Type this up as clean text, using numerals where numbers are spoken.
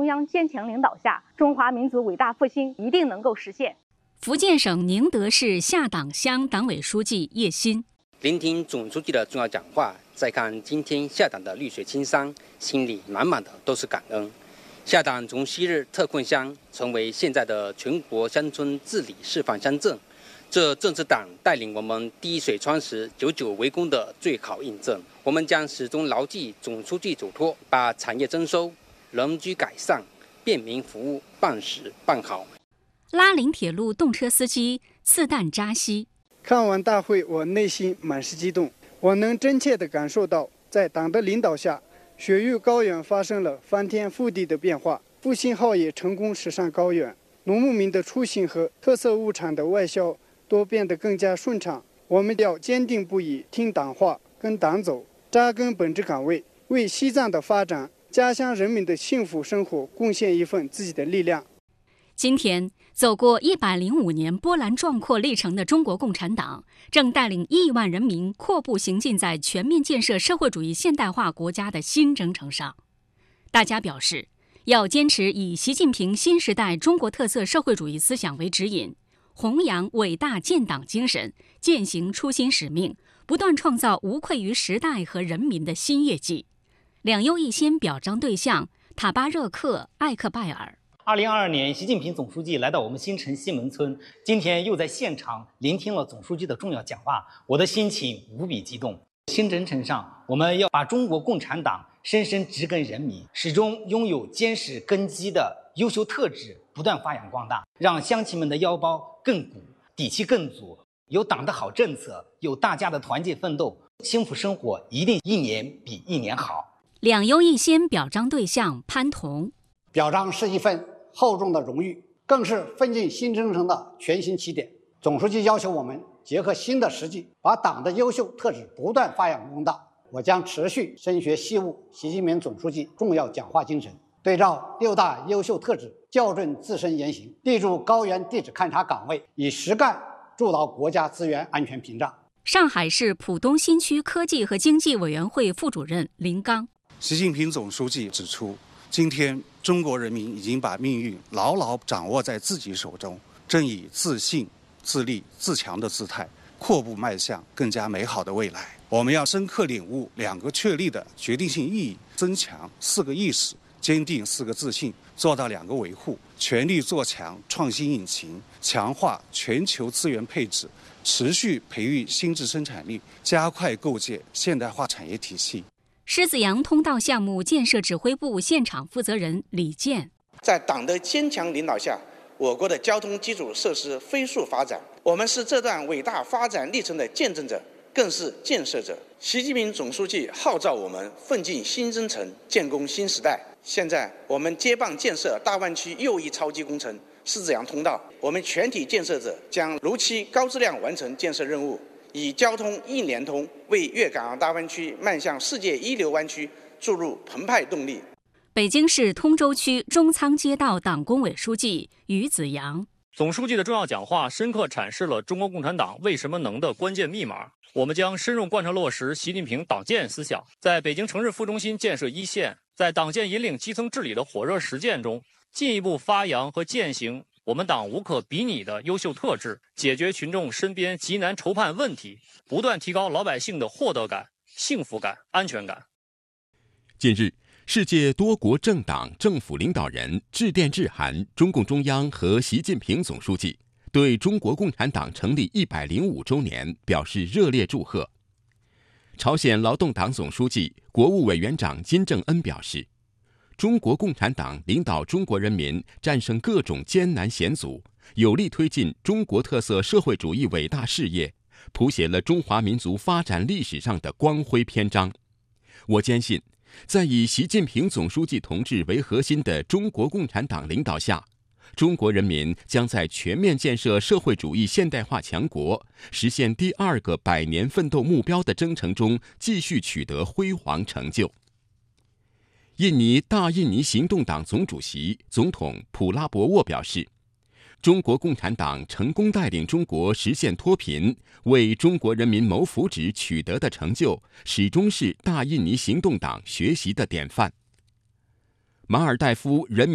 央坚强领导下，中华民族伟大复兴一定能够实现。 福建省宁德市下党乡党委书记叶新： 聆听总书记的重要讲话，再看今天下党的绿水青山，心里满满的都是感恩。下党从昔日特困乡成为现在的全国乡村治理示范乡镇，这正是党带领我们滴水穿石、久久为功的最好印证。我们将始终牢记总书记嘱托，把产业增收、人居改善、便民服务办实办好。 拉林铁路动车司机刺蛋扎西： 看完大会，我内心满是激动。我能真切地感受到，在党的领导下，雪域高原发生了翻天覆地的变化，复兴号也成功驶上高原，农牧民的出行和特色物产的外销都变得更加顺畅。我们要坚定不移听党话，跟党走，扎根本职岗位，为西藏的发展、家乡人民的幸福生活贡献一份自己的力量。 今天，走过105年波澜壮阔历程的中国共产党，正带领亿万人民阔步行进在全面建设社会主义现代化国家的新征程上。大家表示，要坚持以习近平新时代中国特色社会主义思想为指引，弘扬伟大建党精神，践行初心使命，不断创造无愧于时代和人民的新业绩。两优一先表彰对象塔巴热克艾克拜尔。 2022年，习近平总书记来到我们新城西门村，今天又在现场聆听了总书记的重要讲话，我的心情无比激动。新征程上，我们要把中国共产党深深植根人民，始终拥有坚实根基的优秀特质不断发扬光大，让乡亲们的腰包更鼓，底气更足。有党的好政策，有大家的团结奋斗，幸福生活一定一年比一年好。 两优一先表彰对象潘彤： 表彰是一份厚重的荣誉，更是奋进新征程的全新起点。总书记要求我们结合新的实际，把党的优秀特质不断发扬光大。我将持续深学习悟习近平总书记重要讲话精神，对照6大优秀特质，校准自身言行，立住高原地质勘察岗位，以实干筑牢国家资源安全屏障。 上海市浦东新区科技和经济委员会副主任林刚： 习近平总书记指出，今天中国人民已经把命运牢牢掌握在自己手中，正以自信、自立、自强的姿态阔步迈向更加美好的未来。我们要深刻领悟2个确立的决定性意义，增强4个意识，坚定4个自信，做到2个维护，全力做强创新引擎，强化全球资源配置，持续培育新质生产力，加快构建现代化产业体系。 狮子洋通道项目建设指挥部现场负责人李健： 在党的坚强领导下，我国的交通基础设施飞速发展，我们是这段伟大发展历程的见证者，更是建设者。习近平总书记号召我们奋进新征程，建功新时代。现在我们接棒建设大湾区又一超级工程狮子洋通道，我们全体建设者将如期高质量完成建设任务，以交通一联通为粤港澳大湾区迈向世界一流湾区注入澎湃动力。 北京市通州区中仓街道党工委书记于子阳： 总书记的重要讲话深刻阐释了中国共产党为什么能的关键密码。我们将深入贯彻落实习近平党建思想，在北京城市副中心建设一线，在党建引领基层治理的火热实践中，进一步发扬和践行我们党无可比拟的优秀特质，解决群众身边急难愁盼问题，不断提高老百姓的获得感、幸福感、安全感。 近日，世界多国政党政府领导人致电致函中共中央和习近平总书记，对中国共产党成立105周年表示热烈祝贺。朝鲜劳动党总书记、国务委员长金正恩表示，中国共产党领导中国人民战胜各种艰难险阻，有力推进中国特色社会主义伟大事业，谱写了中华民族发展历史上的光辉篇章。我坚信，在以习近平总书记同志为核心的中国共产党领导下，中国人民将在全面建设社会主义现代化强国、实现第2个100年奋斗目标的征程中继续取得辉煌成就。印尼大印尼行动党总主席、总统普拉博沃表示，中国共产党成功带领中国实现脱贫，为中国人民谋福祉取得的成就，始终是大印尼行动党学习的典范。马尔代夫人民